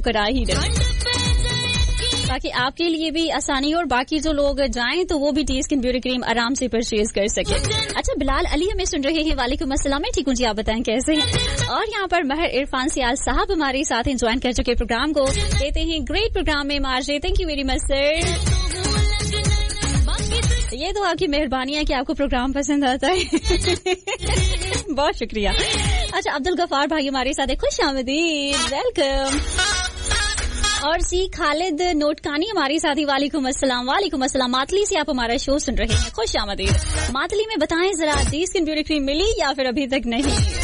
करा ही दें ताकि आपके लिए भी आसानी हो और बाकी जो लोग जाएं तो वो भी टी स्किन ब्यूटी क्रीम आराम से परचेज कर सके। अच्छा, बिलाल अली हमें सुन रहे हैं, वालेकुम अस्सलाम। मैं ठीक हूँ जी, आप बताएं कैसे हैं? और यहाँ पर महर इरफान सियाल साहब हमारे साथ हैं, ज्वाइन कर चुके प्रोग्राम को। कहते हैं ग्रेट प्रोग्राम में मार्जे, thank you very much sir. ये तो आपकी मेहरबानी है कि आपको प्रोग्राम पसंद आता है। बहुत शुक्रिया। अच्छा, अब्दुल गफार भाई हमारे साथ है, खुश आमदीद, वेलकम। और सी खालिद नोटकानी हमारे साथ ही, वालेकुम अस्सलाम। वालेकुम अस्सलाम। मातली से आप हमारा शो सुन रहे हैं, खुश आमदीद। मातली में बताएं जरा, टी स्किन ब्यूटी क्रीम मिली या फिर अभी तक नहीं?